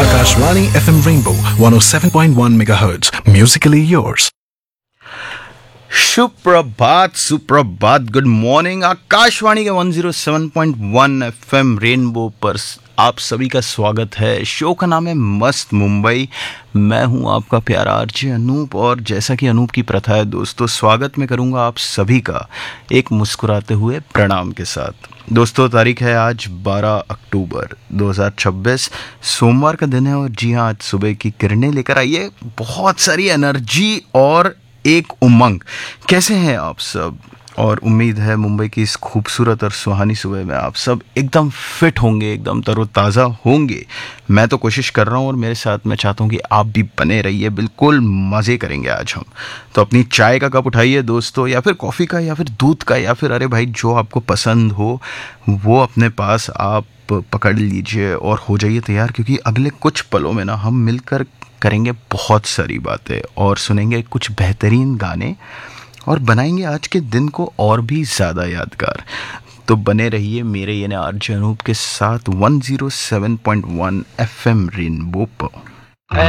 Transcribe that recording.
Akashvani FM Rainbow 107.1 MHz. Musically yours. सुप्रभात सुप्रभात, good morning. Akashvani के 107.1 एफएम रेनबो पर आप सभी का स्वागत है। शो का नाम है मस्त मुंबई। मैं हूं आपका प्यारा आरजे अनूप, और जैसा कि अनूप की प्रथा है दोस्तों, स्वागत मैं करूंगा आप सभी का एक मुस्कुराते हुए प्रणाम के साथ। दोस्तों, तारीख है आज 12 अक्टूबर 2026, सोमवार का दिन है। और जी हाँ, आज सुबह की किरणें लेकर आइए बहुत सारी एनर्जी और एक उमंग। कैसे हैं आप सब? और उम्मीद है मुंबई की इस खूबसूरत और सुहानी सुबह में आप सब एकदम फिट होंगे, एकदम तरोताज़ा होंगे। मैं तो कोशिश कर रहा हूँ और मेरे साथ मैं चाहता हूँ कि आप भी बने रहिए। बिल्कुल मज़े करेंगे आज हम। तो अपनी चाय का कप उठाइए दोस्तों, या फिर कॉफ़ी का, या फिर दूध का, या फिर अरे भाई जो आपको पसंद हो वो अपने पास आप पकड़ लीजिए और हो जाइए तैयार, क्योंकि अगले कुछ पलों में ना हम मिलकर करेंगे बहुत सारी बातें और सुनेंगे कुछ बेहतरीन गाने और बनाएंगे आज के दिन को और भी ज़्यादा यादगार। तो बने रहिए मेरे यानी आरजे अनूप के साथ 107.1 एफएम रेनबो पर।